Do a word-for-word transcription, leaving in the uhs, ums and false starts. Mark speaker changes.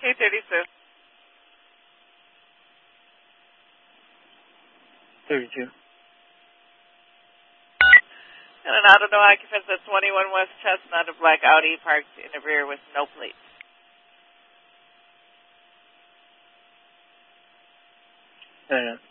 Speaker 1: K thirty-two.
Speaker 2: thirty-two.
Speaker 1: And an auto no occupants at twenty-one West Chestnut, a black Audi parked in the rear with no plates.
Speaker 2: Uh,